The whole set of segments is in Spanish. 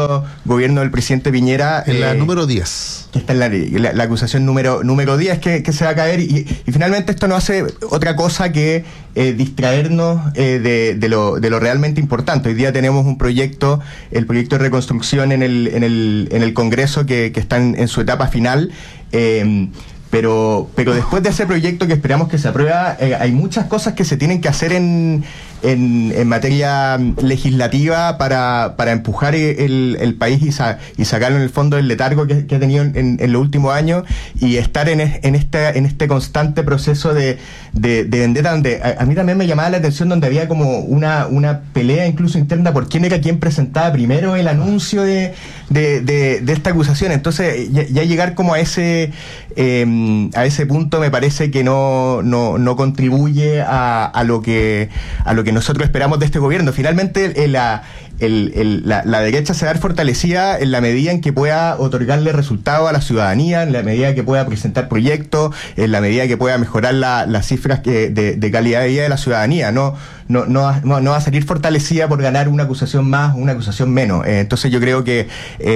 segundo gobierno del presidente Piñera. En la número 10. Esta es la acusación número 10 que se va a caer, y finalmente esto no hace otra cosa que distraernos de lo realmente importante. Hoy día tenemos un proyecto, el proyecto de reconstrucción en el Congreso que está en su etapa final. Pero después de ese proyecto que esperamos que se aprueba, hay muchas cosas que se tienen que hacer en materia legislativa para empujar el país y sacarlo en el fondo del letargo que ha tenido en los últimos años, y estar en este constante proceso de vendetta, donde a mí también me llamaba la atención, donde había como una pelea incluso interna por quién era quien presentaba primero el anuncio de esta acusación. Entonces ya llegar como a ese punto me parece que no contribuye a lo que nosotros esperamos de este gobierno. Finalmente la derecha se va a ver fortalecida en la medida en que pueda otorgarle resultados a la ciudadanía, en la medida que pueda presentar proyectos, en la medida que pueda mejorar las cifras de calidad de vida de la ciudadanía. No va a salir fortalecida por ganar una acusación más o una acusación menos. Entonces yo creo que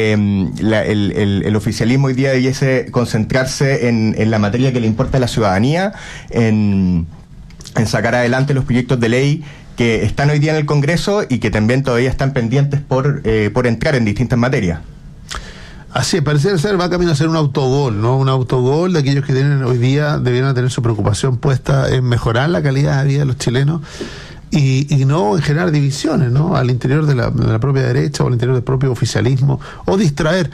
el oficialismo hoy día debiese concentrarse en la materia que le importa a la ciudadanía, en sacar adelante los proyectos de ley que están hoy día en el Congreso y que también todavía están pendientes por entrar en distintas materias. Así es, pareciera ser, va camino a ser un autogol, ¿no? Un autogol de aquellos que tienen hoy día, debieran tener su preocupación puesta en mejorar la calidad de vida de los chilenos y no en generar divisiones, ¿no? Al interior de la propia derecha o al interior del propio oficialismo, o distraer.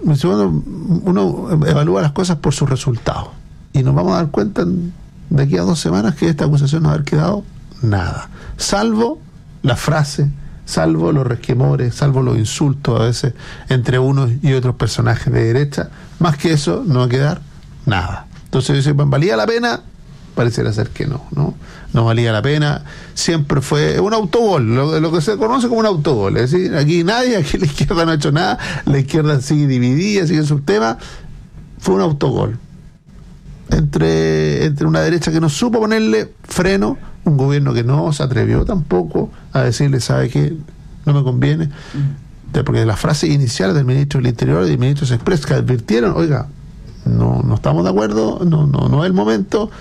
Uno evalúa las cosas por sus resultados y nos vamos a dar cuenta de aquí a 2 semanas que esta acusación no va a haber quedado nada, salvo la frase, salvo los resquemores, salvo los insultos a veces entre unos y otros personajes de derecha. Más que eso no va a quedar nada. Entonces dice, ¿valía la pena? Pareciera ser que no valía la pena. Siempre fue un autogol, lo que se conoce como un autogol. Es decir, aquí la izquierda no ha hecho nada, la izquierda sigue dividida, sigue en sus temas. Fue un autogol entre una derecha que no supo ponerle freno, un gobierno que no se atrevió tampoco a decirle, ¿sabe qué? No me conviene. Porque las frases iniciales del ministro del Interior y del ministro Express que advirtieron, oiga, no estamos de acuerdo, no es el momento,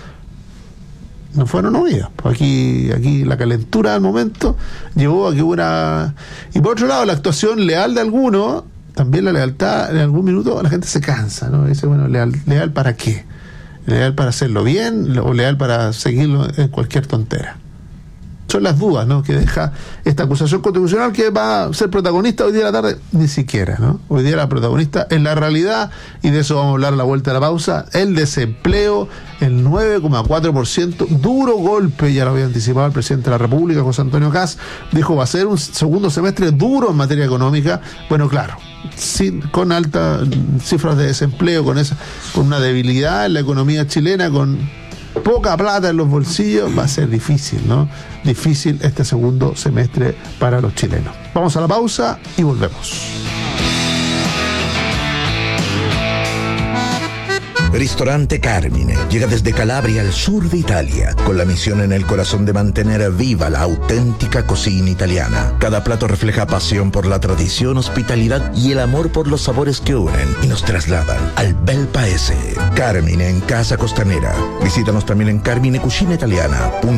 no fueron oídas. Aquí la calentura del momento llevó a que hubiera... Y por otro lado, la actuación leal de algunos, también la lealtad, en algún minuto la gente se cansa, ¿no? Dice, bueno, ¿leal para qué? ¿Leal para hacerlo bien o leal para seguirlo en cualquier tontera? Son las dudas, ¿no?, que deja esta acusación constitucional, que va a ser protagonista hoy día de la tarde. Ni siquiera, ¿no? Hoy día la protagonista es la realidad, y de eso vamos a hablar a la vuelta de la pausa. El desempleo, el 9,4%, duro golpe, ya lo había anticipado el presidente de la República, José Antonio Kast, dijo va a ser un segundo semestre duro en materia económica. Bueno, claro, con altas cifras de desempleo, con una debilidad en la economía chilena, con poca plata en los bolsillos, va a ser difícil, ¿no? Difícil este segundo semestre para los chilenos. Vamos a la pausa y volvemos. Ristorante Carmine llega desde Calabria al sur de Italia, con la misión en el corazón de mantener viva la auténtica cocina italiana. Cada plato refleja pasión por la tradición, hospitalidad y el amor por los sabores que unen y nos trasladan al bel paese. Carmine en Casa Costanera. Visítanos también en carminecucinaitaliana.cl.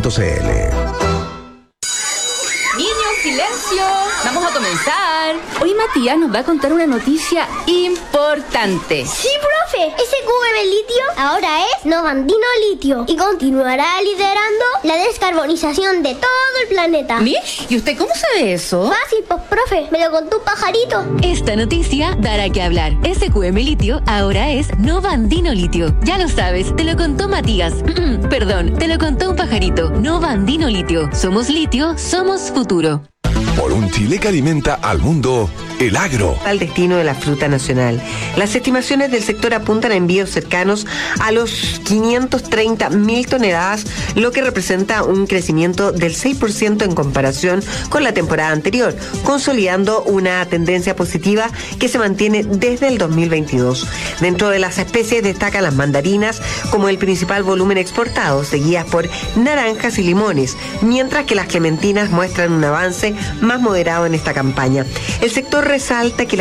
Niños, silencio. Vamos a comenzar. Hoy Matías nos va a contar una noticia importante. Sí, profe. SQM Litio ahora es Novandino Litio y continuará liderando la descarbonización de todo el planeta. ¿Mish? ¿Y usted cómo sabe eso? Fácil, pues, profe. Me lo contó un pajarito. Esta noticia dará que hablar. SQM Litio ahora es Novandino Litio. Ya lo sabes, te lo contó Matías. Perdón, te lo contó un pajarito. Novandino Litio. Somos litio, somos futuro. Por un Chile que alimenta al mundo, el agro. Al destino de la fruta nacional. Las estimaciones del sector apuntan a envíos cercanos a los 530.000 toneladas, lo que representa un crecimiento del 6% en comparación con la temporada anterior, consolidando una tendencia positiva que se mantiene desde el 2022. Dentro de las especies destacan las mandarinas como el principal volumen exportado, seguidas por naranjas y limones, mientras que las clementinas muestran un avance más moderado en esta campaña. El sector resalta que